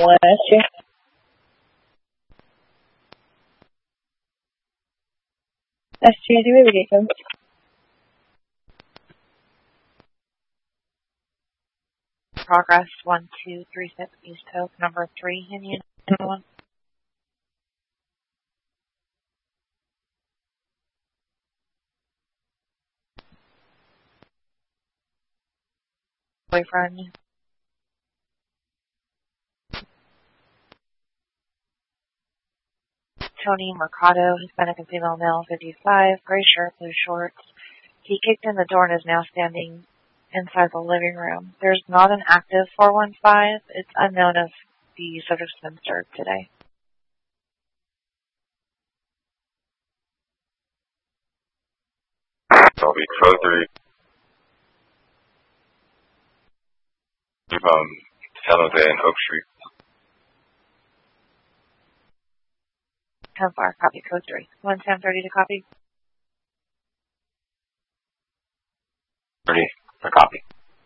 SG. SG, do we have a gate code? Progress 1236 East Coast, number 3, Union 1. Boyfriend. Tony Mercado, Hispanic and female male, 55, gray shirt, blue shorts. He kicked in the door and is now standing inside the living room. There's not an active 415. It's unknown if the subject's been served today. I'll be code 3. San Jose and Oak Street. 10-4, copy code 3. 11030 to copy. 30, for copy.